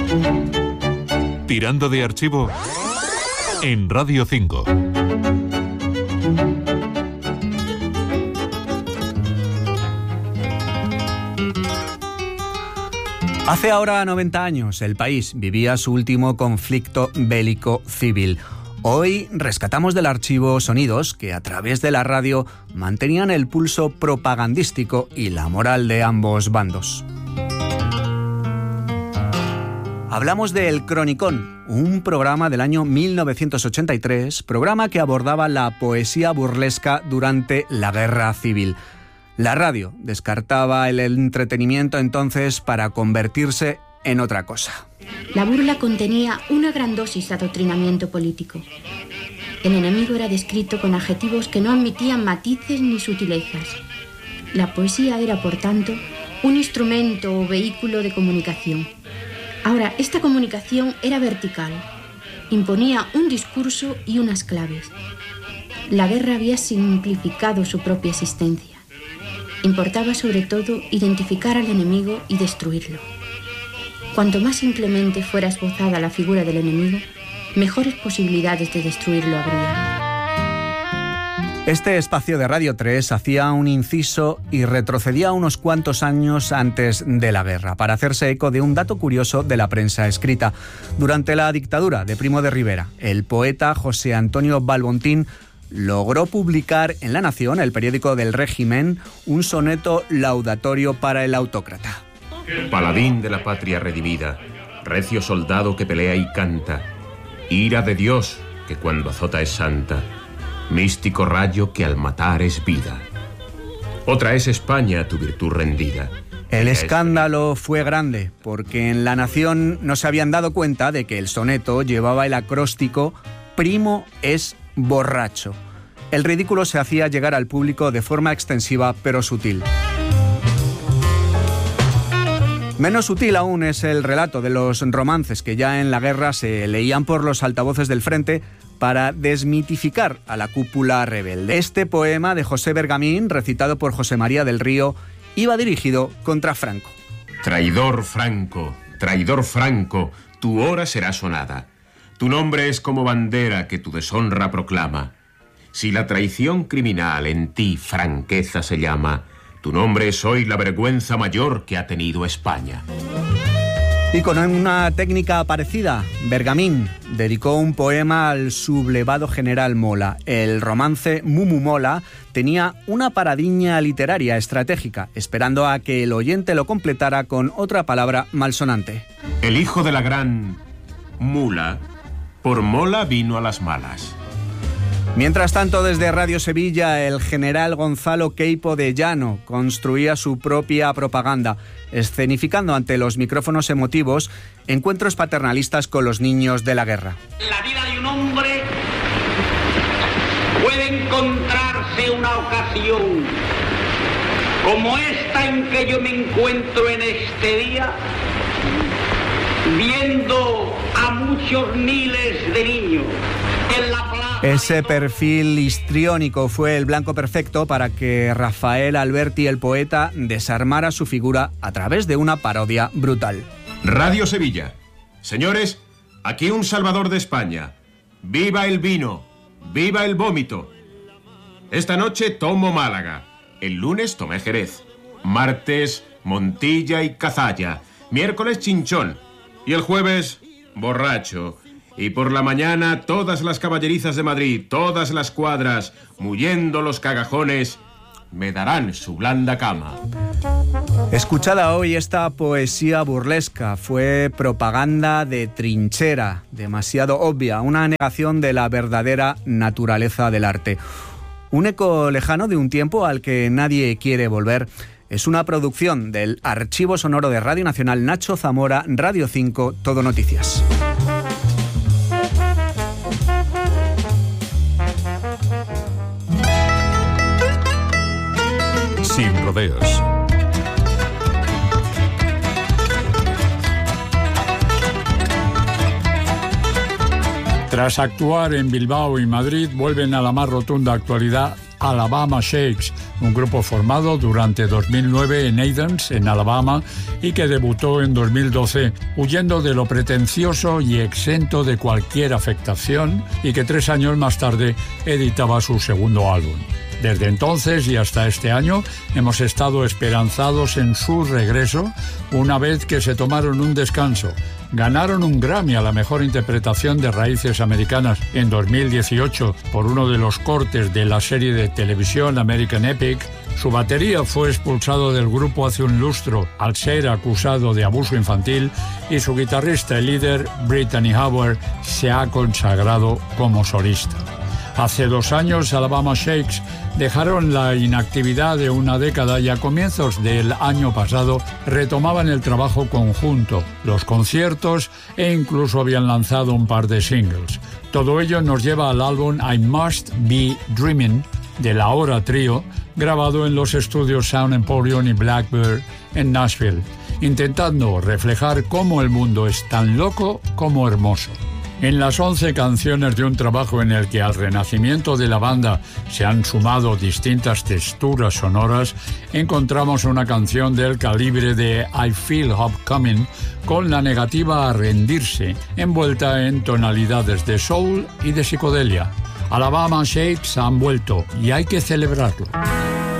Tirando de archivo en Radio 5. Hace ahora 90 años el país vivía su último conflicto bélico civil. Hoy rescatamos del archivo sonidos que a través de la radio mantenían el pulso propagandístico y la moral de ambos bandos. Hablamos de El Cronicón, un programa del año 1983, programa que abordaba la poesía burlesca durante la Guerra Civil. La radio descartaba el entretenimiento entonces para convertirse en otra cosa. La burla contenía una gran dosis de adoctrinamiento político. El enemigo era descrito con adjetivos que no admitían matices ni sutilezas. La poesía era, por tanto, un instrumento o vehículo de comunicación. Ahora, esta comunicación era vertical. Imponía un discurso y unas claves. La guerra había simplificado su propia existencia. Importaba sobre todo identificar al enemigo y destruirlo. Cuanto más simplemente fuera esbozada la figura del enemigo, mejores posibilidades de destruirlo habría. Este espacio de Radio 3 hacía un inciso y retrocedía unos cuantos años antes de la guerra para hacerse eco de un dato curioso de la prensa escrita. Durante la dictadura de Primo de Rivera, el poeta José Antonio Balbontín logró publicar en La Nación, el periódico del régimen, un soneto laudatorio para el autócrata. Paladín de la patria redimida, recio soldado que pelea y canta, ira de Dios que cuando azota es santa, místico rayo que al matar es vida. Otra es España tu virtud rendida. El escándalo fue grande porque en La Nación no se habían dado cuenta de que el soneto llevaba el acróstico Primo es borracho. El ridículo se hacía llegar al público de forma extensiva pero sutil. Menos sutil aún es el relato de los romances que ya en la guerra se leían por los altavoces del frente para desmitificar a la cúpula rebelde. Este poema de José Bergamín, recitado por José María del Río, iba dirigido contra Franco. Traidor Franco, tu hora será sonada. Tu nombre es como bandera que tu deshonra proclama. Si la traición criminal en ti franqueza se llama, tu nombre es hoy la vergüenza mayor que ha tenido España. Y con una técnica parecida, Bergamín dedicó un poema al sublevado general Mola. El romance Mumu Mola tenía una paradiña literaria estratégica, esperando a que el oyente lo completara con otra palabra malsonante. El hijo de la gran mula, por mola vino a las malas. Mientras tanto, desde Radio Sevilla, el general Gonzalo Queipo de Llano construía su propia propaganda, escenificando ante los micrófonos emotivos encuentros paternalistas con los niños de la guerra. La vida de un hombre puede encontrarse una ocasión como esta en que yo me encuentro en este día, viendo a muchos miles de niños en la plaza. Ese perfil histriónico fue el blanco perfecto para que Rafael Alberti, el poeta, desarmara su figura a través de una parodia brutal. Radio Sevilla. Señores, aquí un salvador de España. ¡Viva el vino! ¡Viva el vómito! Esta noche tomo Málaga. El lunes tomé Jerez. Martes, Montilla y Cazalla. Miércoles, Chinchón. Y el jueves, borracho. Y por la mañana, todas las caballerizas de Madrid, todas las cuadras, muyendo los cagajones, me darán su blanda cama. Escuchada hoy, esta poesía burlesca fue propaganda de trinchera, demasiado obvia, una negación de la verdadera naturaleza del arte. Un eco lejano de un tiempo al que nadie quiere volver. Es una producción del Archivo Sonoro de Radio Nacional, Nacho Zamora, Radio 5, Todo Noticias. Sin rodeos. Tras actuar en Bilbao y Madrid, vuelven a la más rotunda actualidad Alabama Shakes, un grupo formado durante 2009 en Athens, en Alabama, y que debutó en 2012 huyendo de lo pretencioso y exento de cualquier afectación, y que 3 años más tarde editaba su segundo álbum. Desde entonces y hasta este año hemos estado esperanzados en su regreso, una vez que se tomaron un descanso. Ganaron un Grammy a la mejor interpretación de raíces americanas en 2018 por uno de los cortes de la serie de televisión American Epic. Su batería fue expulsado del grupo hace un lustro al ser acusado de abuso infantil y su guitarrista y líder, Brittany Howard, se ha consagrado como solista. Hace 2 años, Alabama Shakes dejaron la inactividad de una década y a comienzos del año pasado retomaban el trabajo conjunto, los conciertos e incluso habían lanzado un par de singles. Todo ello nos lleva al álbum I Must Be Dreaming del ahora trío, grabado en los estudios Sound Emporium y Blackbird en Nashville, intentando reflejar cómo el mundo es tan loco como hermoso. En las 11 canciones de un trabajo en el que al renacimiento de la banda se han sumado distintas texturas sonoras, encontramos una canción del calibre de I Feel Hope Coming, con la negativa a rendirse, envuelta en tonalidades de soul y de psicodelia. Alabama Shakes han vuelto y hay que celebrarlo.